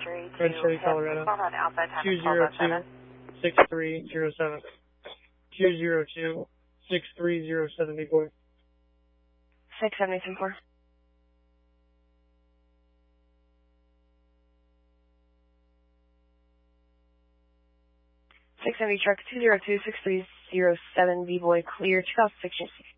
Red Chevy, Colorado. 202-6307. 202-6307, big boy. 670-4. 670 truck 202-6307, B-boy, clear, 2006.